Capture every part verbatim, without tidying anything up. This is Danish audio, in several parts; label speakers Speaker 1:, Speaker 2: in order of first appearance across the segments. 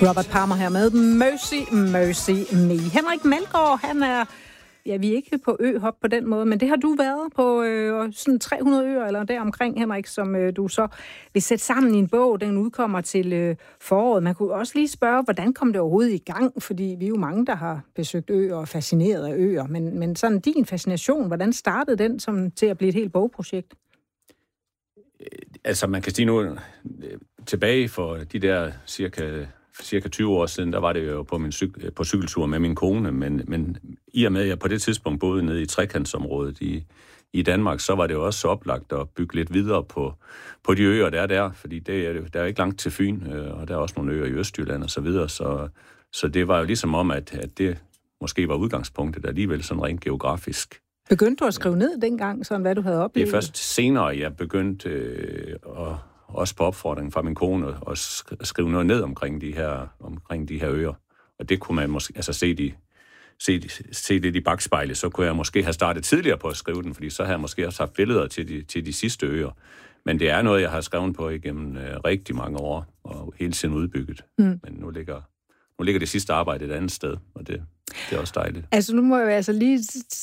Speaker 1: Robert Palmer her med Mercy, Mercy Me. Henrik Malgaard, han er, ja, vi er ikke på øhop på den måde, men det har du været på øh, sådan tre hundrede øer eller deromkring, Henrik, som øh, du så vil sætte sammen i en bog. Den udkommer til øh, foråret. Man kunne også lige spørge, hvordan kom det overhovedet i gang? Fordi vi er jo mange, der har besøgt øer og fascineret af øer. Men, men sådan din fascination, hvordan startede den som, til at blive et helt bogprojekt?
Speaker 2: Altså, man kan sige nu, tilbage for de der cirka... cirka tyve år siden, der var det jo på min cyk- på cykeltur med min kone, men, men i og med, at jeg på det tidspunkt boede nede i trekantsområdet i, i Danmark, så var det jo også så oplagt at bygge lidt videre på, på de øer, der er der, fordi det er, der er ikke langt til Fyn, og der er også nogle øer i Østjylland og så videre, så, så det var jo ligesom om, at, at det måske var udgangspunktet alligevel sådan rent geografisk.
Speaker 1: Begyndte du at skrive ned dengang, sådan hvad du havde oplevet?
Speaker 2: Det er først senere, jeg begyndte øh, at også på opfordring fra min kone, og skrive noget ned omkring de her, omkring de her øer. Og det kunne man måske, altså se, de, se, se lidt i bagspejlet, så kunne jeg måske have startet tidligere på at skrive den, fordi så havde jeg måske også haft billeder til de, til de sidste øer. Men det er noget, jeg har skrevet på igennem øh, rigtig mange år, og hele tiden udbygget. Mm. Men nu ligger, nu ligger det sidste arbejde et andet sted, og det, det er også dejligt.
Speaker 1: Altså nu må jeg altså lige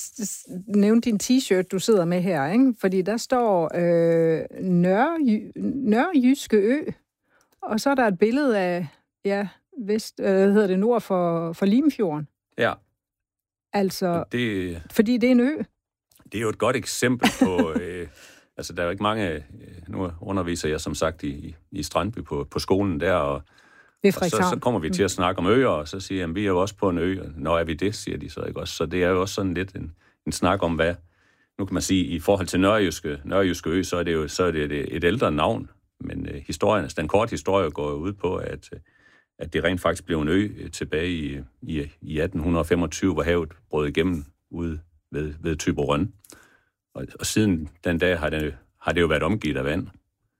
Speaker 1: nævne din t-shirt, du sidder med her, ikke? Fordi der står øh, Nørre, Nørrejyske Ø, og så er der et billede af, ja, vest, øh, hedder det nord for, for Limfjorden.
Speaker 2: Ja.
Speaker 1: Altså,
Speaker 2: det,
Speaker 1: fordi det er en ø. Det
Speaker 2: er jo et godt eksempel på, øh, altså der er jo ikke mange, øh, nu underviser jeg som sagt i, i Strandby på, på skolen der, og Og så, så kommer vi til at snakke om øer, og så siger jeg, vi er jo også på en ø. Nå, er vi det, siger de så ikke også. Så det er jo også sådan lidt en, en snak om, hvad, nu kan man sige, i forhold til Nørrejyske, Nørrejyske Ø, så er det jo så er det et, et ældre navn. Men uh, historien, altså den korte historie går ud på, at, at det rent faktisk blev en ø tilbage i, i, i atten femogtyve, hvor havet brød igennem ude ved, ved Thyborøn. Og, og siden den dag har det, har det jo været omgivet af vand.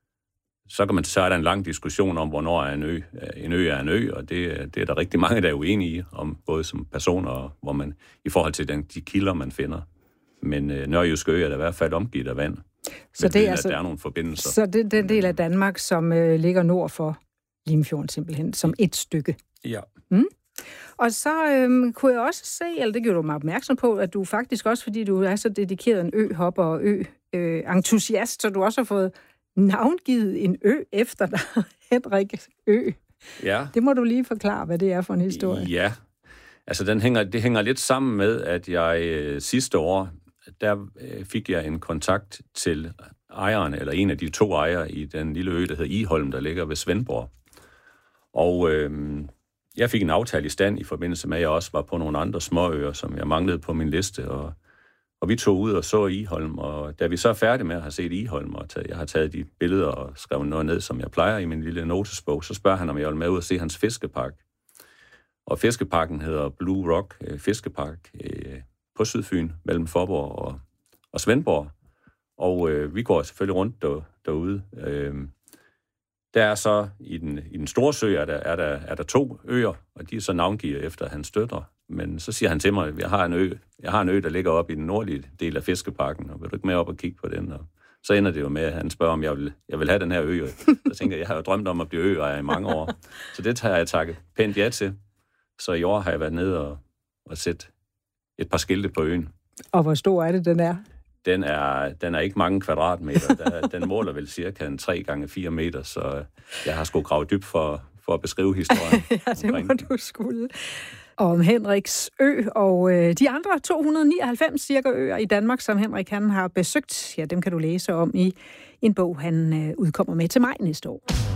Speaker 2: Så kan man så er der en lang diskussion om, hvornår er en ø, en ø er en ø, og det, det er der rigtig mange, der er uenige i, om både som personer, og hvor man, i forhold til den, de kilder, man finder. Men øh, Nørrejyske Ø er der i hvert fald omgivet af vand.
Speaker 1: Så det er, altså,
Speaker 2: der er nogle forbindelser.
Speaker 1: Så det er den del af Danmark, som øh, ligger nord for Limfjorden simpelthen, som et stykke.
Speaker 2: Ja.
Speaker 1: Mm. Og så øh, kunne jeg også se, eller det gjorde du mig opmærksom på, at du faktisk også, fordi du er så dedikeret en øhopper og ø-entusiast, så du også har fået navngivet en ø efter dig, Henrik Ø.
Speaker 2: Ja.
Speaker 1: Det må du lige forklare, hvad det er for en historie.
Speaker 2: Ja, altså den hænger, det hænger lidt sammen med, at jeg øh, sidste år, der øh, fik jeg en kontakt til ejeren, eller en af de to ejere i den lille ø, der hedder Iholm, der ligger ved Svendborg. Og øh, jeg fik en aftale i stand i forbindelse med, at jeg også var på nogle andre småøer, som jeg manglede på min liste, og Og vi tog ud og så Iholm, og da vi så er færdige med at have set Iholm, og jeg har taget de billeder og skrevet noget ned, som jeg plejer i min lille notesbog, så spørger han, om jeg vil med ud og se hans fiskepark. Og fiskeparken hedder Blue Rock øh, Fiskepark øh, på Sydfyn, mellem Faaborg og, og Svendborg. Og øh, vi går selvfølgelig rundt der, derude. Øh, der er så, i den, i den store sø, er der, er, der, er der to øer, og de er så navngivet efter hans døtre. Men så siger han til mig, at jeg har en ø, jeg har en ø, der ligger oppe i den nordlige del af fiskeparken, og vil du ikke med op og kigge på den? Og så ender det jo med, at han spørger, om jeg vil, jeg vil have den her ø. Så tænker jeg, jeg har jo drømt om at blive øejer i mange år. Så det tager jeg takket pænt ja til. Så i år har jeg været nede og, og set et par skilte på øen.
Speaker 1: Og hvor stor er det, den er?
Speaker 2: Den er, den er ikke mange kvadratmeter. Der, den måler vel cirka en tre gange fire meter, så jeg har sgu gravet dybt for, for at beskrive historien.
Speaker 1: Ja, det må du skulle. Om Henriks Ø og øh, de andre to hundrede nioghalvfems cirka øer i Danmark, som Henrik han har besøgt. Ja, dem kan du læse om i en bog, han øh, udkommer med til maj næste år.